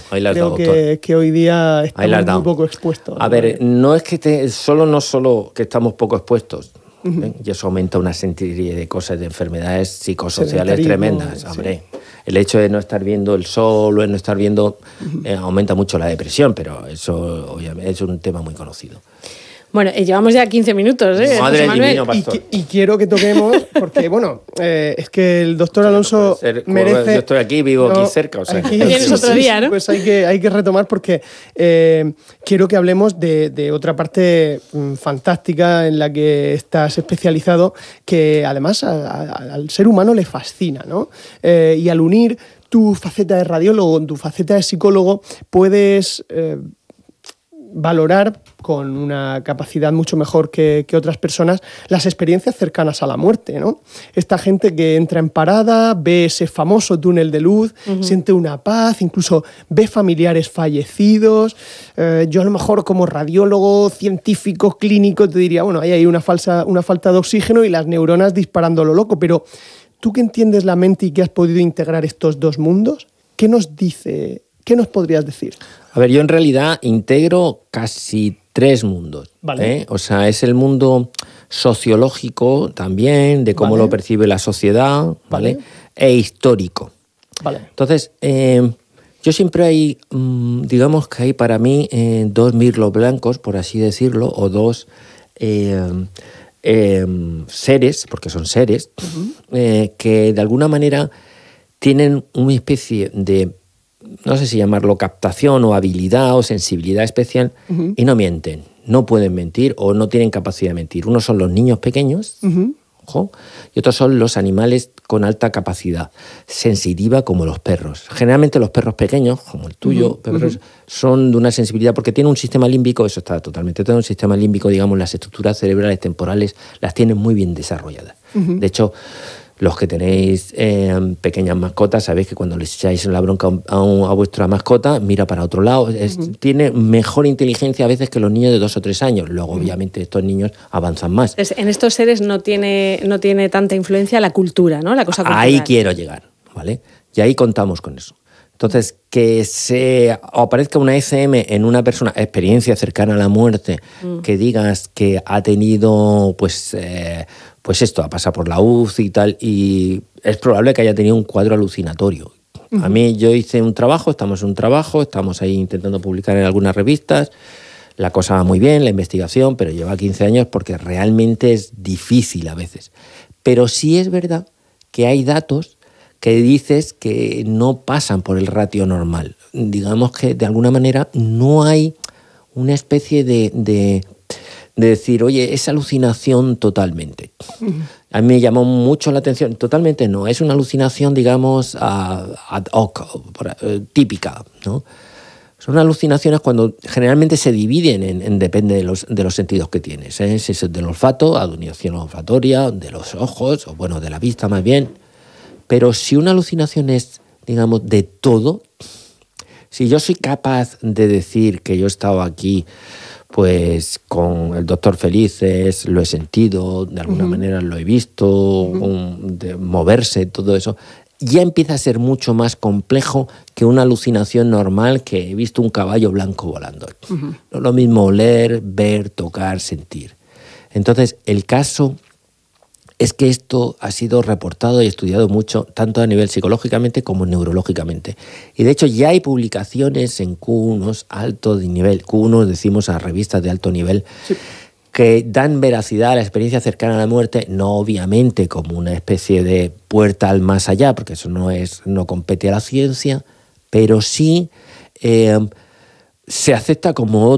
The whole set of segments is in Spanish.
creo que hoy día estamos muy poco expuestos. A ver, no es que no solo que estamos poco expuestos, y eso aumenta una serie de cosas, de enfermedades psicosociales tremendas, hombre. Sí. El hecho de no estar viendo el sol o de no estar viendo aumenta mucho la depresión, pero eso obviamente es un tema muy conocido. Bueno, llevamos ya 15 minutos, ¿eh? Madre divino, pastor. Y quiero que toquemos, porque, bueno, es que el doctor Alonso merece... Yo estoy aquí, vivo aquí cerca. O sea. Tienes otro día, ¿no? Pues hay que retomar porque quiero que hablemos de otra parte fantástica en la que estás especializado, que además al ser humano le fascina, ¿no? Y al unir tu faceta de radiólogo, tu faceta de psicólogo, puedes... valorar con una capacidad mucho mejor que otras personas las experiencias cercanas a la muerte, ¿no? Esta gente que entra en parada, ve ese famoso túnel de luz, siente una paz, incluso ve familiares fallecidos. Yo a lo mejor como radiólogo, científico, clínico, te diría, bueno, ahí hay una falta de oxígeno y las neuronas disparando lo loco, pero tú que entiendes la mente y que has podido integrar estos dos mundos, ¿qué nos podrías decir? A ver, yo en realidad integro casi 3 mundos. Vale. O sea, es el mundo sociológico también, de cómo lo percibe la sociedad, ¿vale? E histórico. Vale. Entonces, yo siempre hay, digamos que hay para mí 2 mirlos blancos, por así decirlo, o 2 seres, porque son seres, que de alguna manera tienen una especie de, no sé si llamarlo captación o habilidad o sensibilidad especial, y no mienten, no pueden mentir o no tienen capacidad de mentir. Unos son los niños pequeños, ojo, y otros son los animales con alta capacidad sensitiva, como los perros. Generalmente los perros pequeños, como el tuyo, son de una sensibilidad porque tienen un sistema límbico, eso está totalmente, todo un sistema límbico, digamos, las estructuras cerebrales temporales las tienen muy bien desarrolladas. De hecho, los que tenéis pequeñas mascotas, sabéis que cuando les echáis la bronca a vuestra mascota, mira para otro lado. Tiene mejor inteligencia a veces que los niños de 2 o 3 años. Luego, obviamente, estos niños avanzan más. Entonces, en estos seres no tiene tanta influencia la cultura, ¿no? La cosa cultural. Ahí quiero llegar, ¿vale? Y ahí contamos con eso. Entonces, que se aparezca una ECM en una persona, experiencia cercana a la muerte, que digas que ha tenido, pues esto, ha pasado por la UCI y tal, y es probable que haya tenido un cuadro alucinatorio. A mí, yo hice un trabajo, estamos ahí intentando publicar en algunas revistas, la cosa va muy bien, la investigación, pero lleva 15 años porque realmente es difícil a veces. Pero sí es verdad que hay datos que dices que no pasan por el ratio normal. Digamos que de alguna manera no hay una especie de decir, oye, es alucinación totalmente. A mí me llamó mucho la atención, totalmente no, es una alucinación, digamos, ad hoc, típica, ¿no? Son alucinaciones cuando generalmente se dividen depende de los sentidos que tienes, si es del olfato, alucinación olfatoria, de los ojos, o bueno, de la vista más bien. Pero si una alucinación es, digamos, de todo, si yo soy capaz de decir que yo he estado aquí, pues con el doctor Felices, lo he sentido, de alguna manera lo he visto, de moverse, todo eso, ya empieza a ser mucho más complejo que una alucinación normal que he visto un caballo blanco volando. No es lo mismo oler, ver, tocar, sentir. Entonces, el caso es que esto ha sido reportado y estudiado mucho, tanto a nivel psicológicamente como neurológicamente. Y de hecho ya hay publicaciones en Q1 alto de nivel, Q1 decimos a revistas de alto nivel, que dan veracidad a la experiencia cercana a la muerte, no obviamente como una especie de puerta al más allá, porque eso no compete a la ciencia, pero sí se acepta como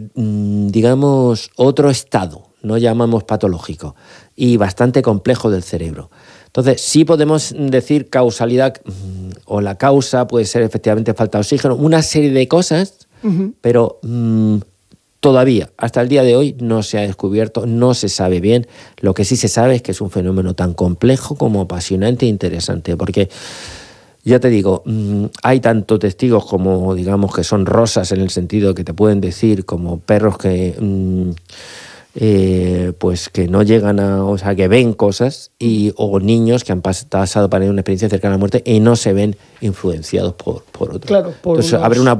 otro estado, no llamamos patológico, y bastante complejo del cerebro. Entonces, sí podemos decir causalidad, o la causa puede ser efectivamente falta de oxígeno, una serie de cosas, pero todavía, hasta el día de hoy, no se ha descubierto, no se sabe bien. Lo que sí se sabe es que es un fenómeno tan complejo como apasionante e interesante, porque ya te digo, hay tanto testigos como, digamos, que son rosas en el sentido que te pueden decir, como perros que pues que no llegan o sea, que ven cosas, o niños que han pasado para una experiencia cercana a la muerte y no se ven influenciados por otros. Claro, entonces, abre una